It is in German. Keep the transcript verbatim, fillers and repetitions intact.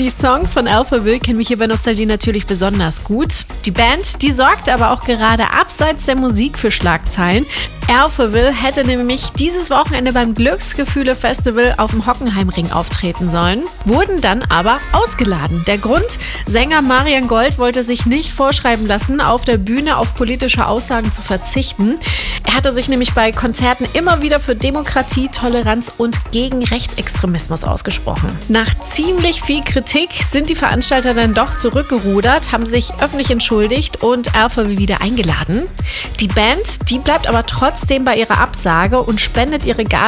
Die Songs von Alphaville kennen mich hier bei Nostalgie natürlich besonders gut. Die Band, die sorgt aber auch gerade abseits der Musik für Schlagzeilen. Alphaville hätte nämlich dieses Wochenende beim Glücksgefühle-Festival auf dem Hockenheimring auftreten sollen, wurden dann aber ausgeladen. Der Grund? Sänger Marian Gold wollte sich nicht vorschreiben lassen, auf der Bühne auf politische Aussagen zu verzichten. Er hatte sich nämlich bei Konzerten immer wieder für Demokratie, Toleranz und gegen Rechtsextremismus ausgesprochen. Nach ziemlich viel Kritik sind die Veranstalter dann doch zurückgerudert, haben sich öffentlich entschuldigt und Alphaville wieder eingeladen. Die Band, die bleibt aber trotzdem bei ihrer Absage und spendet ihre Gaben